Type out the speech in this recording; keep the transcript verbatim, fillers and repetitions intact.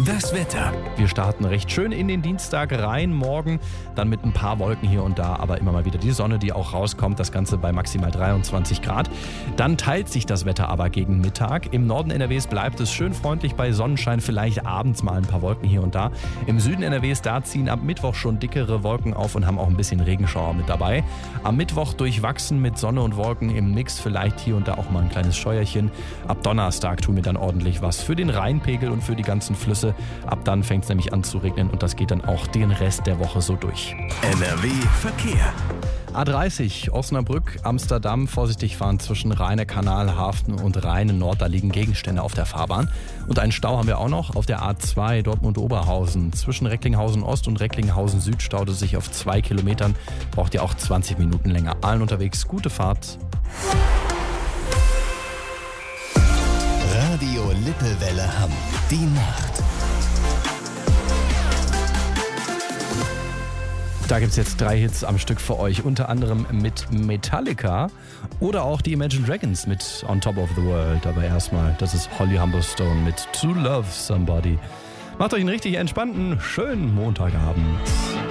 Das Wetter. Wir starten recht schön in den Dienstag rein, morgen dann mit ein paar Wolken hier und da, aber immer mal wieder die Sonne, die auch rauskommt, das Ganze bei maximal dreiundzwanzig Grad. Dann teilt sich das Wetter aber gegen Mittag. Im Norden N R Ws bleibt es schön freundlich bei Sonnenschein, vielleicht abends mal ein paar Wolken hier und da. Im Süden N R Ws, da ziehen ab Mittwoch schon dickere Wolken auf und haben auch ein bisschen Regenschauer mit dabei. Am Mittwoch durchwachsen mit Sonne und Wolken im Mix, vielleicht hier und da auch mal ein kleines Scheuerchen. Ab Donnerstag tun wir dann ordentlich was für den Rheinpegel und für die ganzen Flüsse. Ab dann fängt es nämlich an zu regnen und das geht dann auch den Rest der Woche so durch. N R W Verkehr. A dreißig, Osnabrück, Amsterdam, vorsichtig fahren zwischen Rheine-Kanal, Hafen und Rheine-Nord. Da liegen Gegenstände auf der Fahrbahn. Und einen Stau haben wir auch noch auf der A zwei Dortmund-Oberhausen. Zwischen Recklinghausen-Ost und Recklinghausen-Süd staut es sich auf zwei Kilometern. Braucht ihr auch zwanzig Minuten länger. Allen unterwegs, gute Fahrt. Radio Lippewelle Hamm. Die Nacht. Da gibt es jetzt drei Hits am Stück für euch, unter anderem mit Metallica oder auch die Imagine Dragons mit On Top of the World. Aber erstmal, das ist Holly Humberstone mit To Love Somebody. Macht euch einen richtig entspannten, schönen Montagabend.